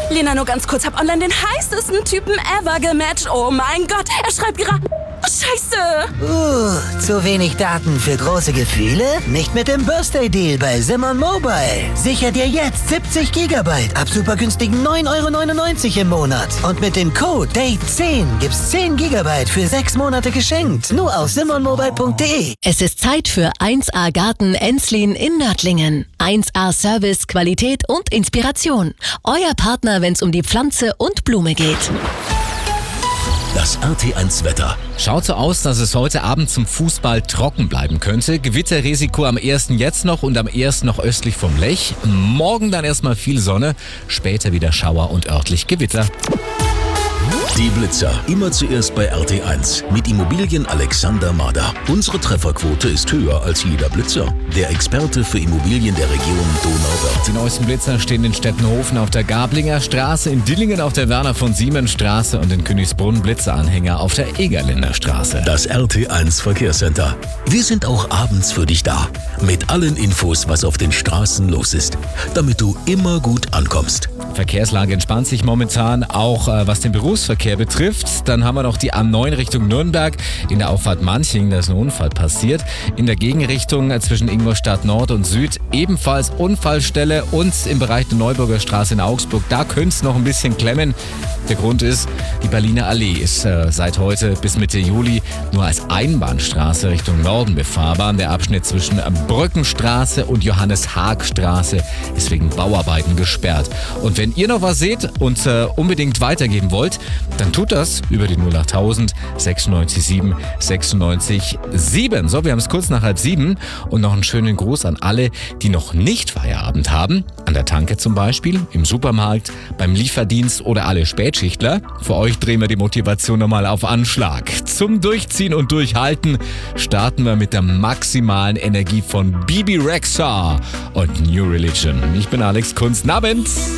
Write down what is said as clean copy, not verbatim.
Lena, nur ganz kurz, hab online den heißesten Typen ever gematcht. Oh mein Gott, er schreibt gerade... Oh, Scheiße! Zu wenig Daten für große Gefühle? Nicht mit dem Birthday-Deal bei Simon Mobile. Sicher dir jetzt 70 Gigabyte ab super günstigen 9,99 € im Monat. Und mit dem Code DATE10 gibt's 10 Gigabyte für 6 Monate geschenkt. Nur auf simonmobile.de. Es ist Zeit für 1A Garten Enslin in Nördlingen. 1A Service, Qualität und Inspiration. Euer Partner, wenn's um die Pflanze und Blume geht. Das RT1 Wetter. Schaut so aus, dass es heute Abend zum Fußball trocken bleiben könnte. Gewitterrisiko am 1. jetzt noch und am 1. noch östlich vom Lech. Morgen dann erstmal viel Sonne, später wieder Schauer und örtlich Gewitter. Die Blitzer. Immer zuerst bei RT1 mit Immobilien Alexander Mader. Unsere Trefferquote ist höher als jeder Blitzer. Der Experte für Immobilien der Region Donauwörth. Die neuesten Blitzer stehen in Stettenhofen auf der Gablinger Straße, in Dillingen auf der Werner von Siemens Straße und in Königsbrunn Blitzeranhänger auf der Egerländer Straße. Das RT1 Verkehrscenter. Wir sind auch abends für dich da. Mit allen Infos, was auf den Straßen los ist. Damit du immer gut ankommst. Verkehrslage entspannt sich momentan, auch was den Berufsverkehr betrifft. Dann haben wir noch die A9 Richtung Nürnberg. In der Auffahrt Manching, da ist ein Unfall passiert. In der Gegenrichtung zwischen Ingolstadt Nord und Süd ebenfalls Unfallstelle und im Bereich der Neuburger Straße in Augsburg. Da könnte es noch ein bisschen klemmen. Der Grund ist, die Berliner Allee ist seit heute bis Mitte Juli nur als Einbahnstraße Richtung Norden befahrbar. Der Abschnitt zwischen Brückenstraße und Johannes-Haag-Straße ist wegen Bauarbeiten gesperrt. Und wenn ihr noch was seht und unbedingt weitergeben wollt, dann tut das über die 08000 96 7 96 7. So, wir haben es kurz nach 6:30 und noch einen schönen Gruß an alle, die noch nicht Feierabend haben. An der Tanke zum Beispiel, im Supermarkt, beim Lieferdienst oder alle Spätschichtler. Für euch drehen wir die Motivation nochmal auf Anschlag. Zum Durchziehen und Durchhalten starten wir mit der maximalen Energie von Bibi Rexha und New Religion. Ich bin Alex Kunz. Abend.